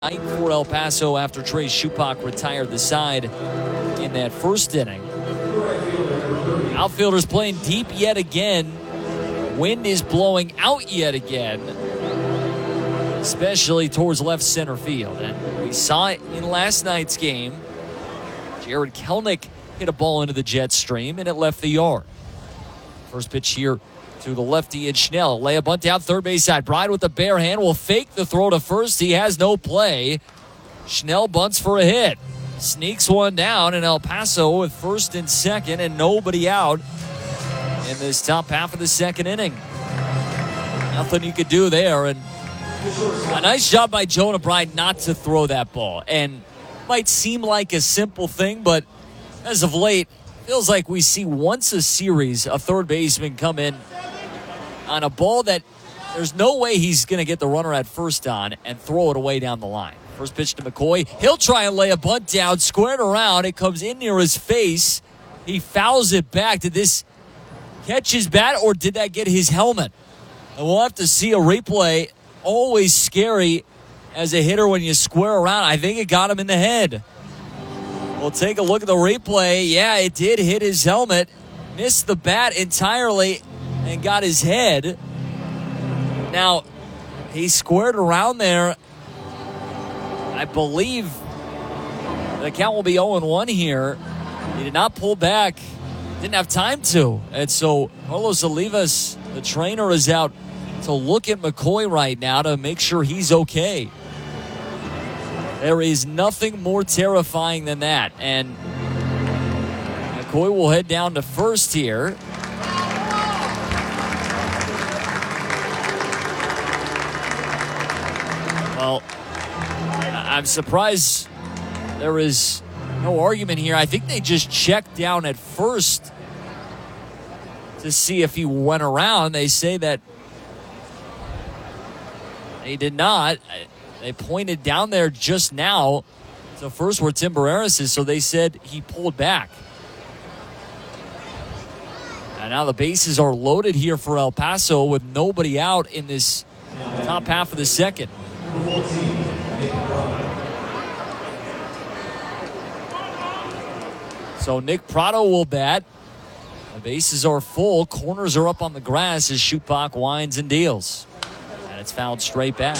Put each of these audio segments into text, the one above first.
for El Paso after Trey Shupak retired the side in that first inning. Outfielders playing deep yet again. Wind is blowing out yet again, especially towards left center field. And we saw it in last night's game. Jared Kelnick hit a ball into the jet stream, and it left the yard. First pitch here to the lefty and Schnell. Lay a bunt down third base side. Bride with the bare hand will fake the throw to first. He has no play. Schnell bunts for a hit. Sneaks one down, and El Paso with first and second and nobody out in this top half of the second inning. Nothing you could do there. And a nice job by Jonah Bride not to throw that ball. And might seem like a simple thing, but as of late, feels like we see once a series a third baseman come in on a ball that there's no way he's going to get the runner at first on and throw it away down the line. First pitch to McCoy. He'll try and lay a bunt down, squared around. It comes in near his face. He fouls it back. Did this catch his bat or did that get his helmet? And we'll have to see a replay. Always scary as a hitter when you square around. I think it got him in the head. We'll take a look at the replay. Yeah, it did hit his helmet. Missed the bat entirely and got his head. Now, he squared around there. I believe the count will be 0-1 here. He did not pull back. Didn't have time to. And so Carlos Olivas, the trainer, is out to look at McCoy right now to make sure he's okay. There is nothing more terrifying than that. And McCoy will head down to first here. Well, I'm surprised there is no argument here. I think they just checked down at first to see if he went around. They say that he did not. They pointed down there just now to first where Tim Barreras is, so they said he pulled back. And now the bases are loaded here for El Paso with nobody out in this top half of the second. So Nick Prado will bat. The bases are full. Corners are up on the grass as Shupak winds and deals. And it's fouled straight back.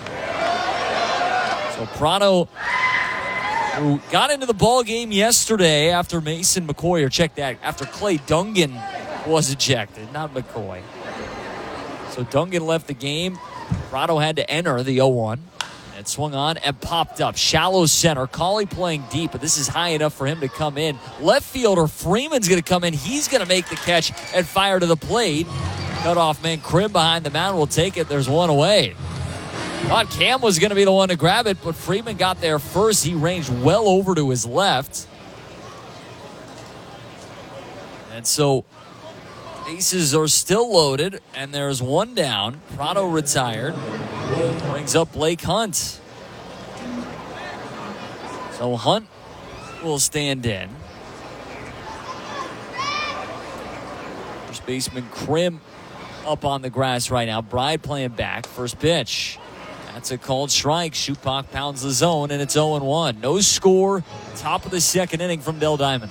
So Prado, who got into the ball game yesterday after Mason McCoy, or check that, after Clay Dungan was ejected, not McCoy. So Dungan left the game. Prado had to enter the 0-1. It swung on and popped up. Shallow center. Cauley playing deep, but this is high enough for him to come in. Left fielder Freeman's going to come in. He's going to make the catch and fire to the plate. Cutoff man Krim behind the mound will take it. There's one away. Thought Cam was going to be the one to grab it, but Freeman got there first. He ranged well over to his left. And so bases are still loaded, and there's one down. Prado retired. Brings up Blake Hunt. So Hunt will stand in. First baseman Krim up on the grass right now. Bride playing back. First pitch. That's a called strike. Shupak pounds the zone, and it's 0-1. No score. Top of the second inning from Dell Diamond.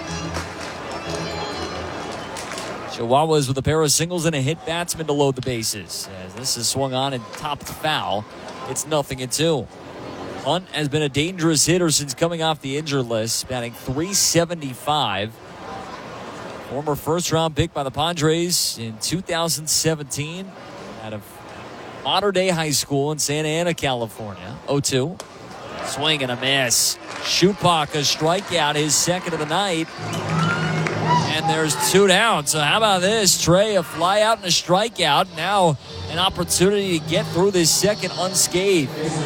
Chihuahuas with a pair of singles and a hit batsman to load the bases. As this is swung on and topped foul, it's 0-2. Hunt has been a dangerous hitter since coming off the injured list, batting .375. Former first-round pick by the Padres in 2017 out of Mater Dei High School in Santa Ana, California. 0-2. Swing and a miss. Shupak a strikeout, his second of the night. And there's two down. So how about this? Trey, a fly out and a strikeout. Now an opportunity to get through this second unscathed.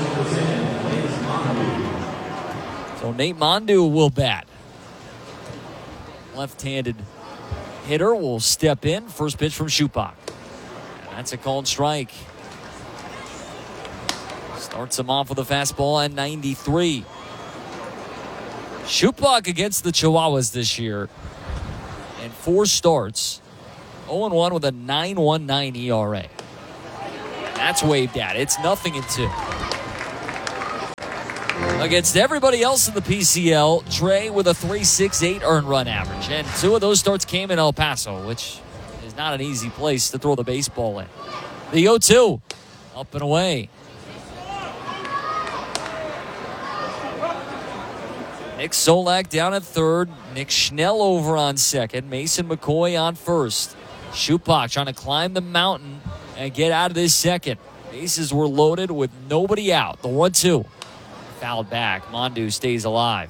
So Nate Mondu will bat. Left-handed hitter will step in. First pitch from Shupak. And that's a called strike. Starts him off with a fastball at 93. Shupak against the Chihuahuas this year. In 4 starts, 0-1 with a 9.19 ERA. That's waved at. It's 0-2. Against everybody else in the PCL, Trey with a 3.68 earned run average. And 2 of those starts came in El Paso, which is not an easy place to throw the baseball in. The 0-2, up and away. Nick Solak down at third. Nick Schnell over on second. Mason McCoy on first. Schupak trying to climb the mountain and get out of this second. Bases were loaded with nobody out. The 1-2. Fouled back. Mondu stays alive.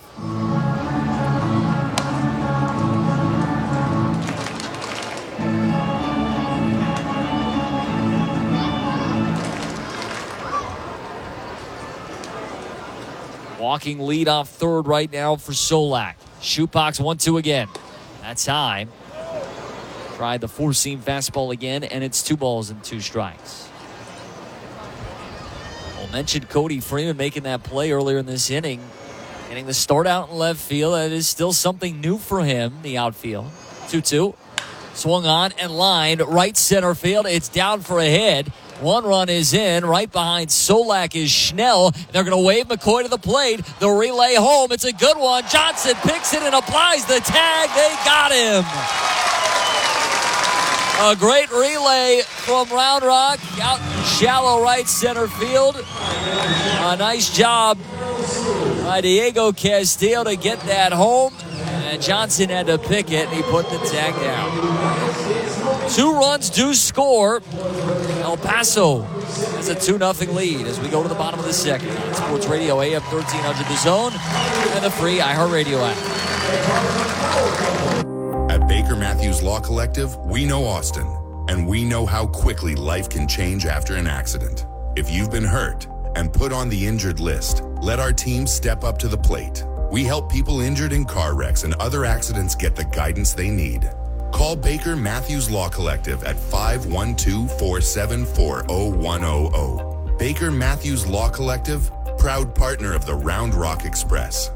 Walking lead off third right now for Solak. Shootbox 1-2 again. That's high. Tried the four-seam fastball again, and it's 2 balls and 2 strikes. Well, mentioned Cody Freeman making that play earlier in this inning. Getting the start out in left field. That is still something new for him, the outfield. 2-2. Swung on and lined right center field. It's down for a hit. 1 run is in. Right behind Solak is Schnell. They're going to wave McCoy to the plate. The relay home. It's a good one. Johnson picks it and applies the tag. They got him. A great relay from Round Rock out in shallow right center field. A nice job by Diego Castillo to get that home. And Johnson had to pick it, and he put the tag down. 2 runs do score. El Paso has a 2-0 lead as we go to the bottom of the second. On Sports Radio AM 1300 The Zone and the free iHeartRadio app. At Baker Matthews Law Collective, we know Austin, and we know how quickly life can change after an accident. If you've been hurt and put on the injured list, let our team step up to the plate. We help people injured in car wrecks and other accidents get the guidance they need. Call Baker Matthews Law Collective at 512-474-0100. Baker Matthews Law Collective, proud partner of the Round Rock Express.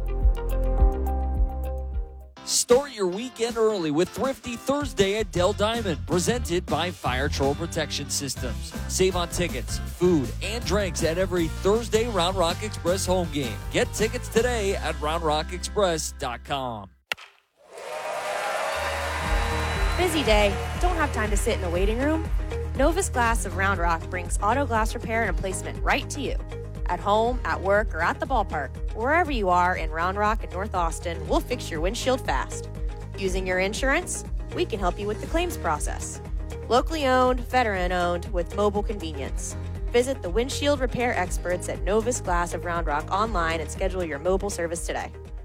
Start your weekend early with Thrifty Thursday at Dell Diamond, presented by Fire Troll Protection Systems. Save on tickets, food, and drinks at every Thursday Round Rock Express home game. Get tickets today at roundrockexpress.com. Busy day? Don't have time to sit in a waiting room? Novus Glass of Round Rock brings auto glass repair and replacement right to you. At home, at work, or at the ballpark, wherever you are in Round Rock and North Austin, we'll fix your windshield fast. Using your insurance? We can help you with the claims process. Locally owned, veteran-owned, with mobile convenience. Visit the windshield repair experts at Novus Glass of Round Rock online and schedule your mobile service today.